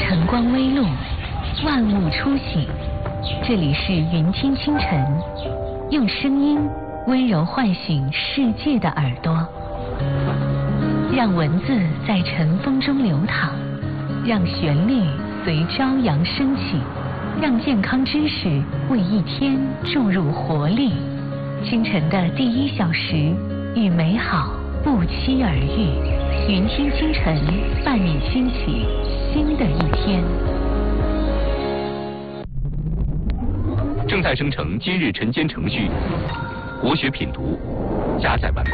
晨光微露，万物初醒。这里是云听清晨，用声音温柔唤醒世界的耳朵，让文字在晨风中流淌，让旋律随朝阳升起，让健康知识为一天注入活力。清晨的第1小时，与美好不期而遇。云听清晨，伴你兴起新的一天。 正在生成今日晨间程序，国学品读加载完毕。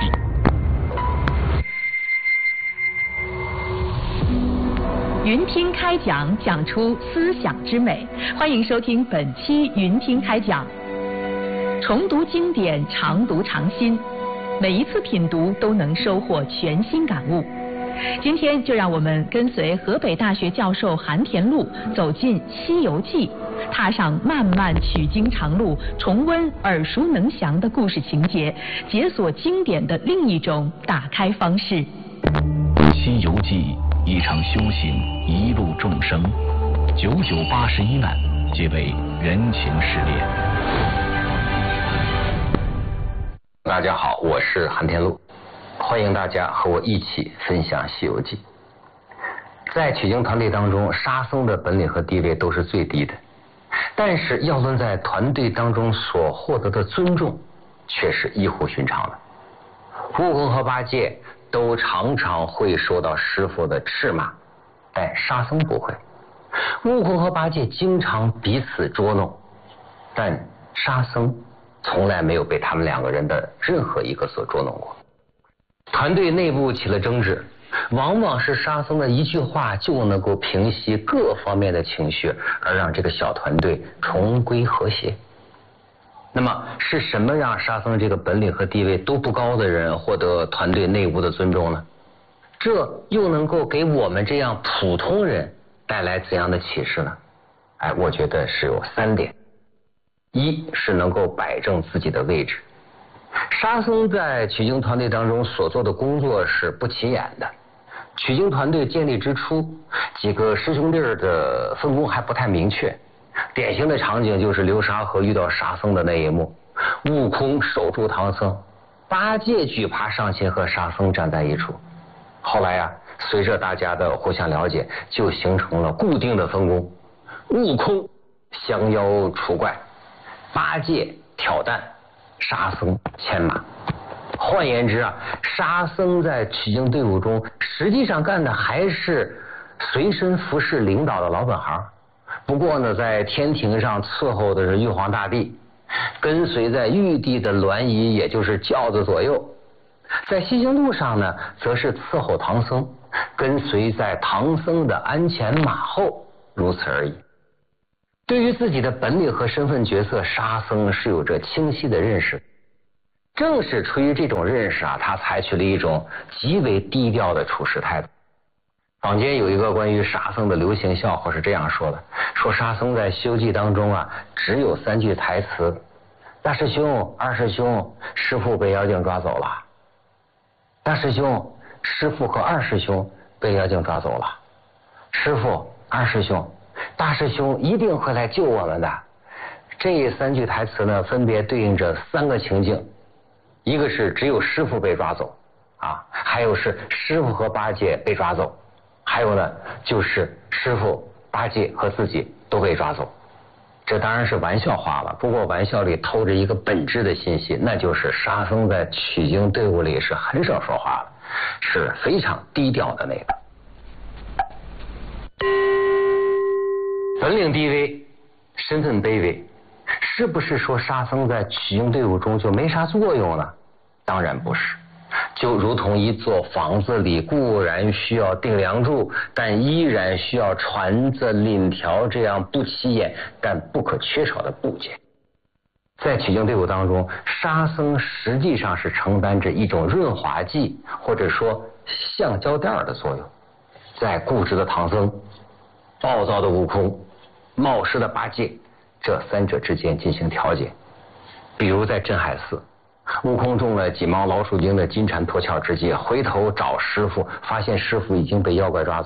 云听开讲，讲出思想之美。欢迎收听本期云听开讲。重读经典，常读常新，每一次品读都能收获全新感悟。今天就让我们跟随河北大学教授韩田禄走进《西游记》，踏上漫漫取经长路，重温耳熟能详的故事情节，解锁经典的另一种打开方式。《 西游记》一场修行，一路众生，9981难，皆为人情试炼。 大家好，我是韩田禄，欢迎大家和我一起分享《西游记》。在取经团队当中，沙僧的本领和地位都是最低的，但是要论在团队当中所获得的尊重，却是异乎寻常的。悟空和八戒都常常会受到师父的斥骂，但沙僧不会。悟空和八戒经常彼此捉弄，但沙僧从来没有被他们2个人的任何一个所捉弄过。团队内部起了争执，往往是沙僧的一句话就能够平息各方面的情绪，而让这个小团队重归和谐。那么是什么让沙僧这个本领和地位都不高的人获得团队内部的尊重呢？这又能够给我们这样普通人带来怎样的启示呢？我觉得是有3点。一是能够摆正自己的位置。沙僧在取经团队当中所做的工作是不起眼的。取经团队建立之初，几个师兄弟的分工还不太明确。典型的场景就是流沙河遇到沙僧的那一幕，悟空守住唐僧，八戒举耙上前和沙僧站在一处。后来随着大家的互相了解，就形成了固定的分工：悟空降妖除怪，八戒挑担，沙僧牵马。换言之沙僧在取经队伍中实际上干的还是随身服侍领导的老本行，不过呢，在天庭上伺候的是玉皇大帝，跟随在玉帝的銮仪，也就是轿子左右。在西行路上呢，则是伺候唐僧，跟随在唐僧的鞍前马后，如此而已。对于自己的本领和身份角色，沙僧是有着清晰的认识。正是出于这种认识他采取了一种极为低调的处事态度。坊间有一个关于沙僧的流行笑话是这样说的，说沙僧在《西游记》当中只有3句台词：大师兄、二师兄，师父被妖精抓走了；大师兄，师父和二师兄被妖精抓走了；师父、二师兄，大师兄一定会来救我们的。这3句台词呢，分别对应着3个情境，一个是只有师父被抓走还有是师父和八戒被抓走，还有呢就是师父、八戒和自己都被抓走。这当然是玩笑话了，不过玩笑里透着一个本质的信息，那就是沙僧在取经队伍里是很少说话的，是非常低调的那个。本领低微，身份卑微，是不是说沙僧在取经队伍中就没啥作用呢？当然不是。就如同一座房子里固然需要定梁柱，但依然需要椽子、檩条这样不起眼但不可缺少的部件。在取经队伍当中，沙僧实际上是承担着一种润滑剂或者说橡胶垫的作用，在固执的唐僧、暴躁的悟空、冒失的八戒这3者之间进行调节。比如在镇海寺，悟空中了几毛老鼠精的金蝉脱壳之计，回头找师傅，发现师傅已经被妖怪抓走。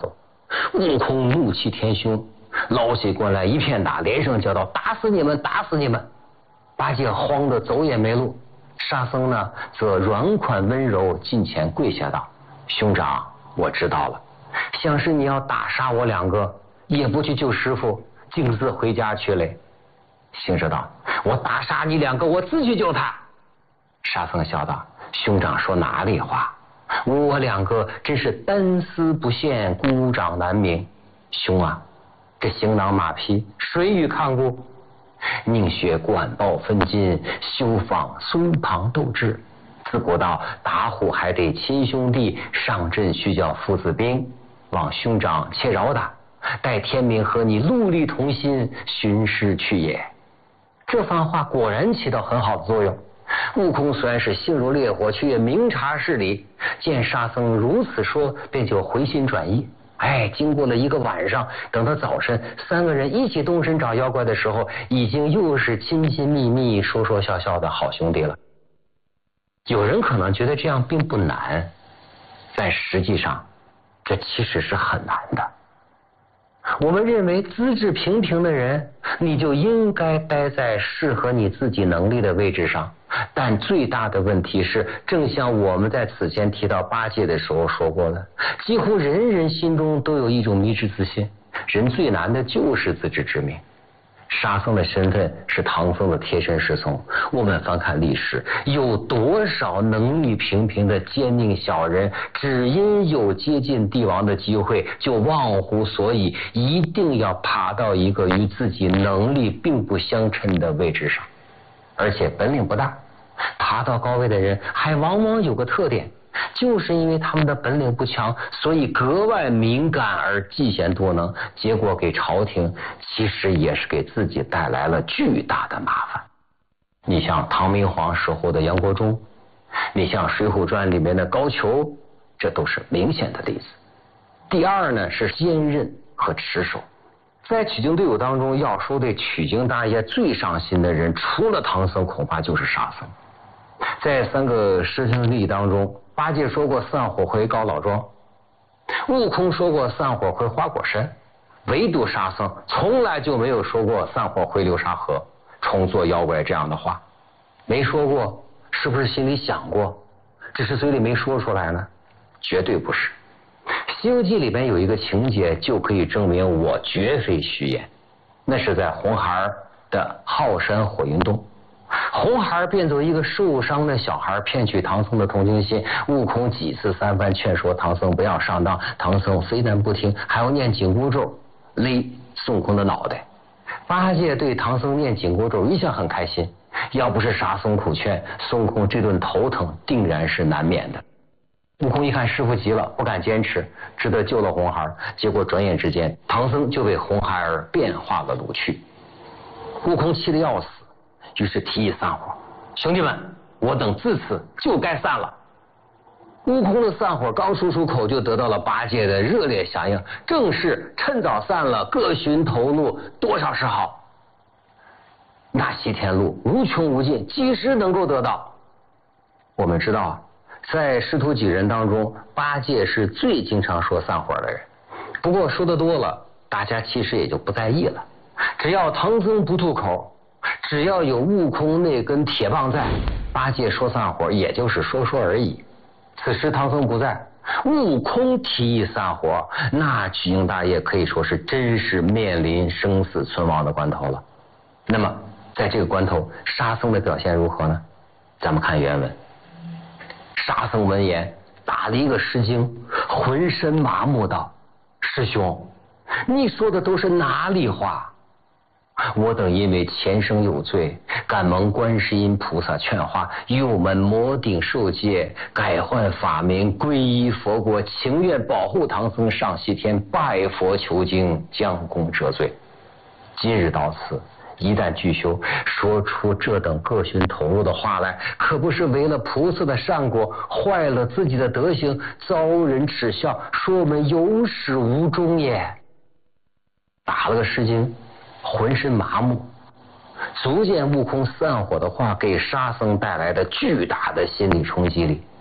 悟空怒气填胸，捞起棍来一片打，连声叫道：“打死你们！打死你们！”八戒慌得走也没路。沙僧呢，则软款温柔，近前跪下道：“兄长，我知道了。像是你要打杀我两个，也不去救师傅，径自回家去嘞。”行者道：“我打杀你两个，我自去救他。”沙僧笑道：“兄长说哪里话？我两个真是单丝不线，孤掌难鸣。兄啊，这行囊马匹谁与看顾？宁学管鲍分金，休仿孙庞斗智。自古道打虎还得亲兄弟，上阵须叫父子兵。望兄长且饶打，待天明和你戮力同心，寻师去也。”这番话果然起到很好的作用。悟空虽然是性如烈火，却也明察事理，见沙僧如此说，便就回心转意。经过了一个晚上，等到早晨三个人一起动身找妖怪的时候，已经又是亲亲密密，说说笑笑的好兄弟了。有人可能觉得这样并不难，但实际上这其实是很难的。我们认为资质平平的人，你就应该待在适合你自己能力的位置上。但最大的问题是，正像我们在此前提到八戒的时候说过的，几乎人人心中都有一种迷之自信，人最难的就是自知之明。沙僧的身份是唐僧的贴身侍从，我们翻看历史，有多少能力平平的奸佞小人，只因有接近帝王的机会，就忘乎所以，一定要爬到一个与自己能力并不相称的位置上，而且本领不大。爬到高位的人还往往有个特点，就是因为他们的本领不强，所以格外敏感而嫉贤多能，结果给朝廷其实也是给自己带来了巨大的麻烦。你像唐明皇时候的杨国忠，你像《水浒传》里面的高俅，这都是明显的例子。第二呢是坚韧和持守。在取经队伍当中，要说对取经大业最上心的人，除了唐僧，恐怕就是沙僧。在三个师兄弟当中，八戒说过散伙回高老庄，悟空说过散伙回花果山，唯独沙僧从来就没有说过散伙回流沙河重做妖怪这样的话。没说过，是不是心里想过，只是嘴里没说出来呢？绝对不是。《西游记》里边有一个情节就可以证明我绝非虚言，那是在红孩的浩山火云洞，红孩变作一个受伤的小孩，骗取唐僧的同情心。悟空几次三番劝说唐僧不要上当，唐僧非但不听，还要念紧箍咒勒孙悟空的脑袋。八戒对唐僧念紧箍咒一向很开心，要不是沙僧苦劝，孙悟空这顿头疼定然是难免的。悟空一看师父急了，不敢坚持，只得救了红孩。结果转眼之间，唐僧就被红孩儿变化了掳去。悟空气得要死，于是提议散伙。兄弟们，我等自此就该散了。悟空的散伙刚说出口，就得到了八戒的热烈响应，正是趁早散了，各寻头路，多少是好。那西天路无穷无尽，几时能够得到？我们知道，在师徒几人当中，八戒是最经常说散伙的人。不过说得多了，大家其实也就不在意了。只要唐僧不吐口，只要有悟空那根铁棒在，八戒说散伙也就是说说而已。此时唐僧不在，悟空提议散伙，那取经大业可以说是真是面临生死存亡的关头了。那么在这个关头，沙僧的表现如何呢？咱们看原文。沙僧闻言打了一个失惊，浑身麻木道：“师兄，你说的都是哪里话？我等因为前生有罪，感蒙观世音菩萨劝化，入门摩顶受戒，改换法名，皈依佛国，情愿保护唐僧上西天，拜佛求经，将功折罪。今日到此，一旦具修，说出这等各寻头路的话来，可不是违了菩萨的善果，坏了自己的德行，遭人耻笑，说我们有始无终也。”打了个失惊，浑身麻木，足见悟空散伙的话给沙僧带来的巨大的心理冲击力。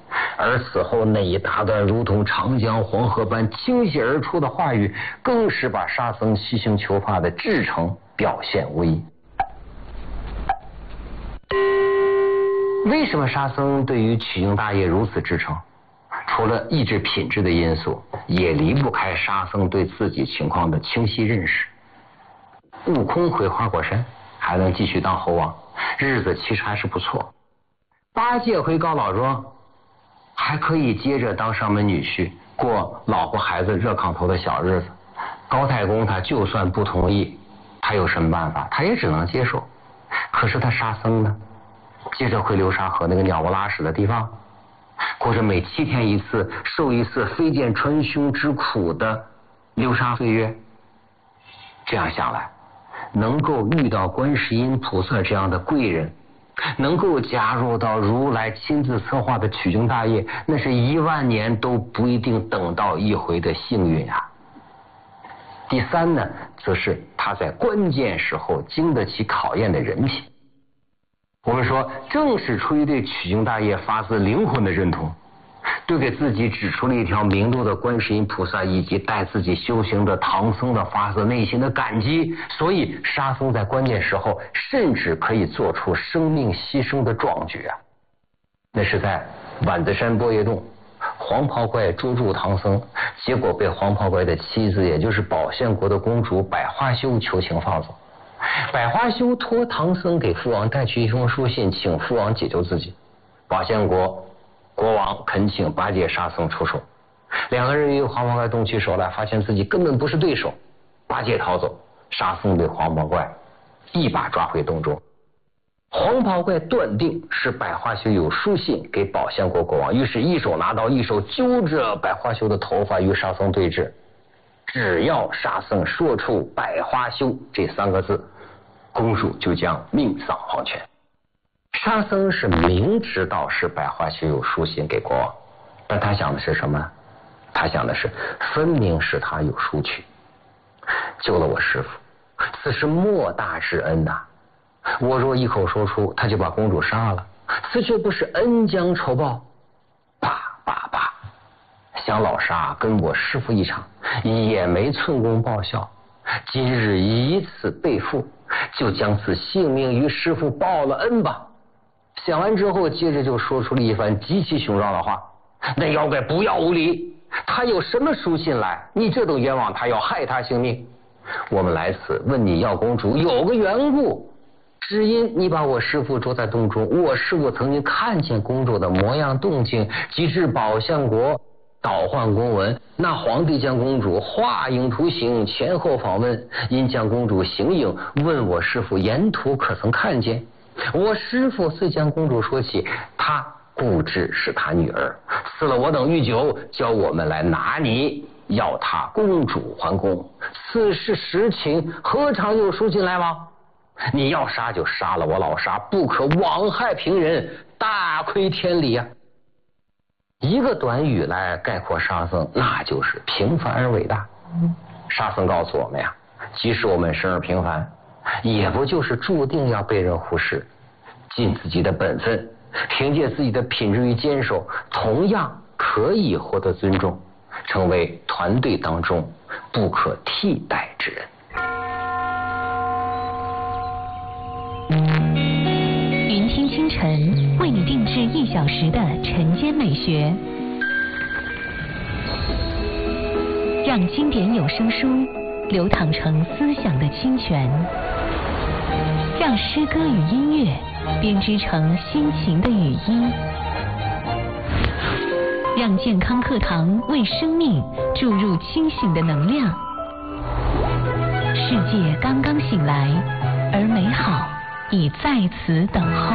而此后那一大段如同长江黄河般倾泻而出的话语，更是把沙僧西行求法的至诚表现无遗。为什么沙僧对于取经大业如此至诚？除了意志品质的因素，也离不开沙僧对自己情况的清晰认识。悟空回花果山还能继续当猴王，日子其实还是不错。八戒回高老庄还可以接着当上门女婿，过老婆孩子热炕头的小日子。高太公他就算不同意，他有什么办法？他也只能接受。可是他沙僧呢？接着回流沙河那个鸟不拉屎的地方，过着每7天一次受一次飞剑穿胸之苦的流沙岁月。这样想来，能够遇到观世音菩萨这样的贵人，能够加入到如来亲自策划的取经大业，那是10000年都不一定等到一回的幸运啊。第三呢，则是他在关键时候经得起考验的人品。我们说，正是出于对取经大业发自灵魂的认同，对给自己指出了一条明路的观世音菩萨以及带自己修行的唐僧的发自内心的感激，所以沙僧在关键时候甚至可以做出生命牺牲的壮举啊！那是在碗子山波叶洞，黄袍怪捉住唐僧，结果被黄袍怪的妻子，也就是保县国的公主百花羞求情放走。百花羞托唐僧给父王带去一封书信，请父王解救自己。保县国国王恳请八戒沙僧出手，两个人与黄袍怪动起手来，发现自己根本不是对手。八戒逃走，沙僧被黄袍怪一把抓回洞中。黄袍怪断定是百花羞有书信给保县国国王，于是一手拿刀，一手揪着百花羞的头发与沙僧对峙。只要沙僧说出百花羞这3个字，公主就将命丧黄泉。沙僧是明知道是百花羞有书信给国王，但他想的是什么？他想的是分明是他有书去救了我师父，此是莫大之恩呐！我若一口说出，他就把公主杀了，此却不是恩将仇报。罢，想老沙跟我师父一场，也没寸功报效。今日以此背负，就将此性命于师父报了恩吧。想完之后，接着就说出了一番极其雄壮的话：那妖怪不要无礼，他有什么书信来？你这等冤枉他，要害他性命。我们来此问你要公主，有个缘故，只因你把我师父捉在洞中，我师父曾经看见公主的模样动静，及至保县国倒换公文，那皇帝将公主画影图形，前后访问，因将公主形影问我师父沿途可曾看见。我师父遂将公主说起，她固执是他女儿，赐了我等御酒，叫我们来拿你，要她公主还宫。此事实情，何尝有书信来往？你要杀就杀了我老沙，不可枉害平人，大亏天理啊！一个短语来概括沙僧，那就是平凡而伟大。沙僧告诉我们呀，即使我们生而平凡，也不就是注定要被人忽视。尽自己的本分，凭借自己的品质与坚守，同样可以获得尊重，成为团队当中不可替代之人。 云听清晨为你定制1小时的晨间美学，让经典有声书流淌成思想的清泉，让诗歌与音乐编织成心情的语音，让健康课堂为生命注入清醒的能量。世界刚刚醒来，而美好已在此等候。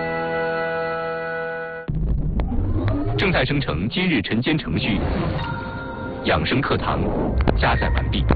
正在生成今日晨间程序，养生课堂加载完毕。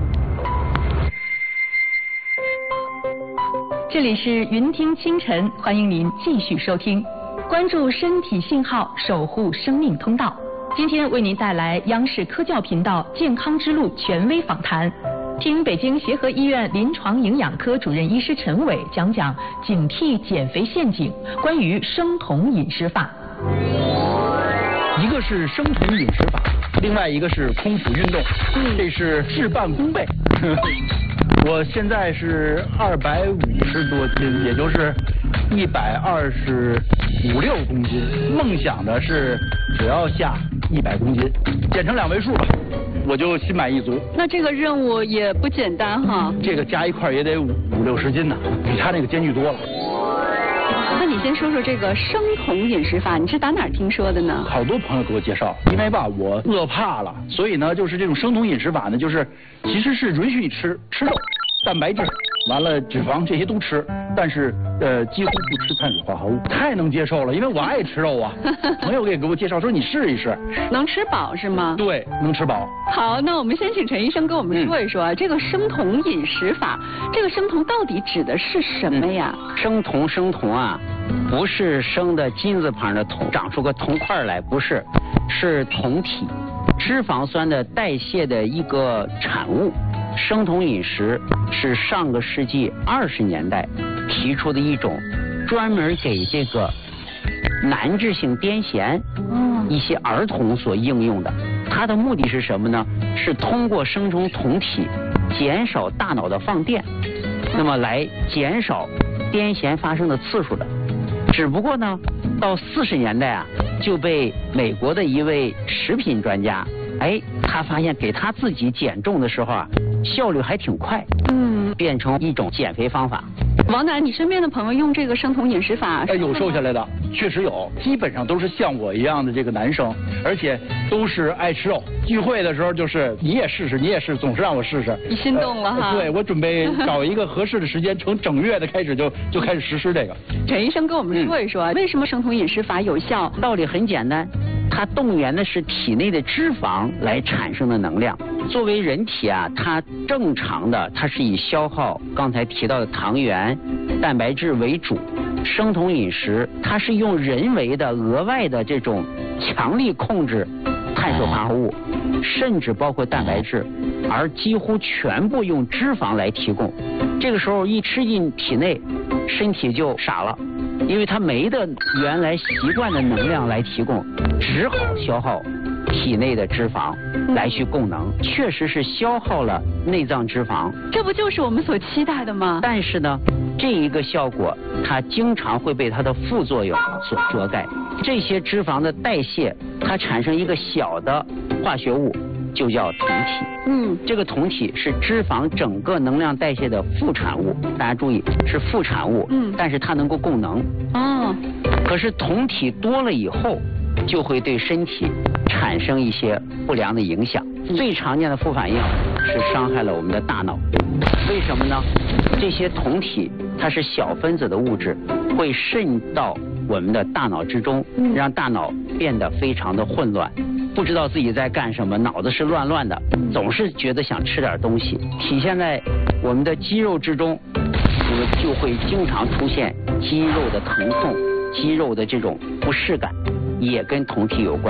这里是云听清晨，欢迎您继续收听，关注身体信号，守护生命通道。今天为您带来央视科教频道健康之路权威访谈，听北京协和医院临床营养科主任医师陈伟讲讲警惕减肥陷阱，关于生酮饮食法。 一个是生酮饮食法，另外一个是空腹运动，这是事半功倍。我现在是250多斤，也就是125、6公斤，梦想的是只要下100公斤，减成2位数吧，我就心满意足。 那这个任务也不简单哈。 这个加一块也得50-60斤呢，比他那个艰巨多了。 那你先说说这个生酮饮食法，你是打哪儿听说的呢？ 好多朋友给我介绍，因为吧我饿怕了，所以呢就是这种生酮饮食法呢，就是其实是允许你吃肉、蛋白质，完了脂肪这些都吃，但是几乎不吃碳水化合物，太能接受了，因为我爱吃肉啊。朋友也给我介绍说你试一试， 能吃饱是吗？ 对，能吃饱。 好，那我们先请陈医生跟我们说一说这个生酮饮食法，这个生酮到底指的是什么呀？ 生酮啊，不是生的金字旁的酮，长出个铜块来，不是，是酮体，脂肪酸的代谢的一个产物。生酮饮食是上个世纪20年代提出的一种专门给这个难治性癫痫一些儿童所应用的。它的目的是什么呢？是通过生成酮体减少大脑的放电，那么来减少癫痫发生的次数的。只不过呢，到40年代啊，就被美国的一位食品专家，他发现给他自己减重的时候啊，效率还挺快，变成一种减肥方法。 王楠，你身边的朋友用这个生酮饮食法， 有瘦下来的，确实有，基本上都是像我一样的这个男生，而且都是爱吃肉。聚会的时候就是你也试试，总是让我试试。 你心动了哈？ 对，我准备找一个合适的时间，从整月的开始就开始实施这个。 陈医生跟我们说一说，为什么生酮饮食法有效？ 道理很简单，它动员的是体内的脂肪来产生的能量。作为人体啊，它正常的它是以消耗刚才提到的糖原、蛋白质为主。生酮饮食它是用人为的额外的这种强力控制碳水化合物，甚至包括蛋白质，而几乎全部用脂肪来提供。这个时候一吃进体内，身体就傻了，因为它没的原来习惯的能量来提供，只好消耗体内的脂肪来去供能，确实是消耗了内脏脂肪。 这不就是我们所期待的吗？ 但是呢，这一个效果它经常会被它的副作用所遮盖。这些脂肪的代谢，它产生一个小的化学物，就叫酮体。这个酮体是脂肪整个能量代谢的副产物，大家注意是副产物，但是它能够供能。可是酮体多了以后，就会对身体产生一些不良的影响。最常见的副反应是伤害了我们的大脑。为什么呢？这些酮体它是小分子的物质，会渗到我们的大脑之中，让大脑变得非常的混乱，不知道自己在干什么，脑子是乱乱的，总是觉得想吃点东西，体现在我们的肌肉之中，就会经常出现肌肉的疼痛、肌肉的这种不适感，也跟酮体有关。